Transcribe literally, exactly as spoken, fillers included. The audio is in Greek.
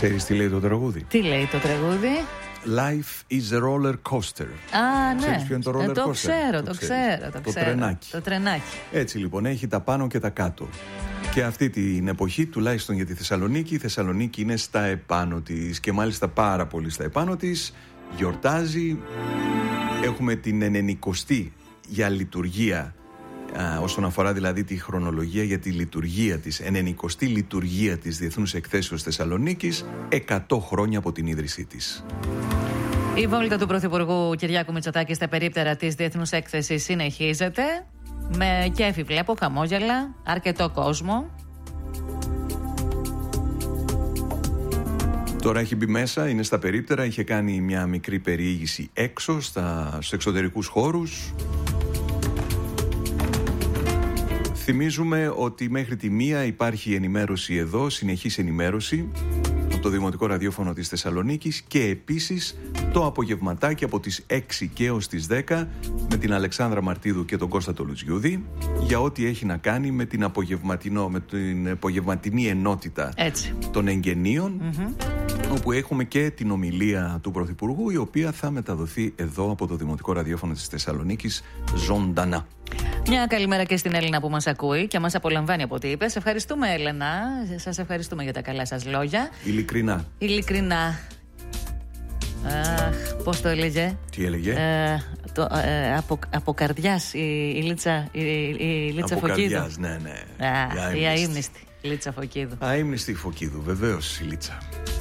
Ξέρεις τι λέει το τραγούδι? Τι λέει το τραγούδι? Life is a roller coaster. Α, ναι. Ξέρεις ποιο είναι το roller ε, το coaster? ξέρω, το, το ξέρω, το, το ξέρω. τρενάκι. Το τρενάκι. Έτσι λοιπόν, έχει τα πάνω και τα κάτω. Και αυτή την εποχή, τουλάχιστον για τη Θεσσαλονίκη, η Θεσσαλονίκη είναι στα επάνω της και μάλιστα πάρα πολύ στα επάνω της. Γιορτάζει. Έχουμε την ενενηκοστή για λειτουργία, α, όσον αφορά δηλαδή τη χρονολογία για τη λειτουργία της, ενενηκοστή λειτουργία της Διεθνούς Εκθέσεως Θεσσαλονίκης, εκατό χρόνια από την ίδρυσή της. Η βόλτα του Πρωθυπουργού Κυριάκου Μητσοτάκη στα περίπτερα της Διεθνούς Έκθεσης συνεχίζεται. Με κέφι βλέπω, χαμόγελα, αρκετό κόσμο. Τώρα έχει μπει μέσα, είναι στα περίπτερα, είχε κάνει μια μικρή περιήγηση έξω, στα, στους εξωτερικούς χώρους. Θυμίζουμε ότι μέχρι τη μία υπάρχει ενημέρωση εδώ, συνεχής ενημέρωση από το Δημοτικό Ραδιόφωνο της Θεσσαλονίκης και επίσης το απογευματάκι από τις έξι και έως τις δέκα με την Αλεξάνδρα Μαρτίδου και τον Κώστα Τολουτζιούδη για ό,τι έχει να κάνει με την, απογευματινό, με την απογευματινή ενότητα Έτσι. των εγγενείων, mm-hmm. όπου έχουμε και την ομιλία του Πρωθυπουργού, η οποία θα μεταδοθεί εδώ από το Δημοτικό Ραδιόφωνο της Θεσσαλονίκης ζωντανά. Μια καλημέρα και στην Έλληνα που μας ακούει και μας απολαμβάνει από ό,τι είπες. Ευχαριστούμε, Έλενα. Σας ευχαριστούμε για τα καλά σας λόγια. Ειλικρινά. Ειλικρινά. Αχ, πώς το έλεγε? Τι έλεγε? Ε, το, ε, από, από καρδιάς η, η Λίτσα, η, η Λίτσα από Φωκίδου. Καρδιάς, ναι, ναι. Α, η αείμνηστη Λίτσα Φωκίδου. Αείμνηστη Φωκίδου, βεβαίως η Λίτσα.